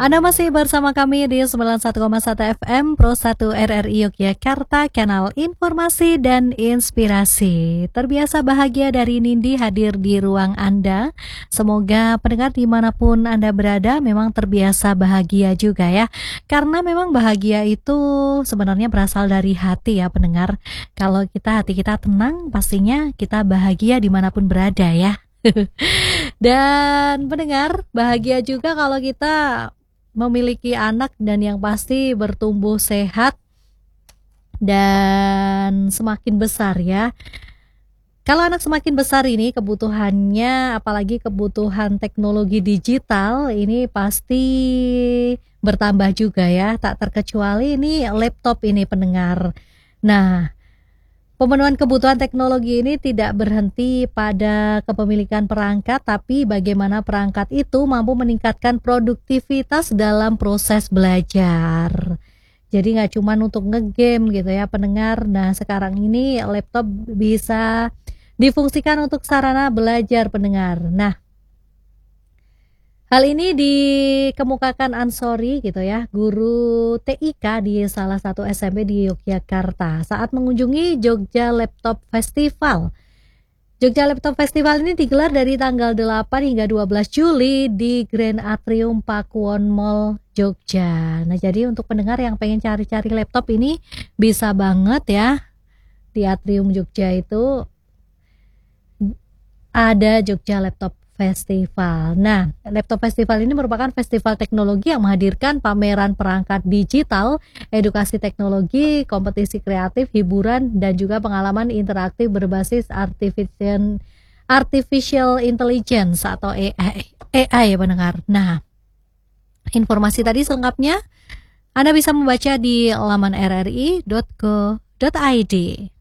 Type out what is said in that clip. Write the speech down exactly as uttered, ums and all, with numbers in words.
Anda masih bersama kami di sembilan puluh satu koma satu F M Pro satu R R I Yogyakarta, kanal informasi dan inspirasi. Terbiasa bahagia dari Nindi hadir di ruang Anda. Semoga pendengar dimanapun Anda berada memang terbiasa bahagia juga ya. Karena memang bahagia itu sebenarnya berasal dari hati ya pendengar. Kalau kita hati kita tenang, pastinya kita bahagia dimanapun berada ya. Dan pendengar, bahagia juga kalau kita memiliki anak dan yang pasti bertumbuh sehat dan semakin besar ya. Kalau anak semakin besar ini kebutuhannya, apalagi kebutuhan teknologi digital ini pasti bertambah juga ya. Tak terkecuali ini laptop ini pendengar. Nah, pemenuhan kebutuhan teknologi ini tidak berhenti pada kepemilikan perangkat, tapi bagaimana perangkat itu mampu meningkatkan produktivitas dalam proses belajar. Jadi nggak cuma untuk ngegame gitu ya pendengar. Nah sekarang ini laptop bisa difungsikan untuk sarana belajar pendengar. Nah, hal ini dikemukakan Ansori gitu ya, guru T I K di salah satu S M P di Yogyakarta saat mengunjungi Jogja Laptop Festival. Jogja Laptop Festival ini digelar dari tanggal delapan hingga dua belas Juli di Grand Atrium Pakuwon Mall Jogja. Nah, jadi untuk pendengar yang pengen cari-cari laptop ini bisa banget ya. Di Atrium Jogja itu ada Jogja Laptop Festival. Nah, Laptop Festival ini merupakan festival teknologi yang menghadirkan pameran perangkat digital, edukasi teknologi, kompetisi kreatif, hiburan, dan juga pengalaman interaktif berbasis artificial, artificial intelligence atau A I, A I ya pendengar. Nah, informasi tadi selengkapnya Anda bisa membaca di laman r r i dot go dot i d.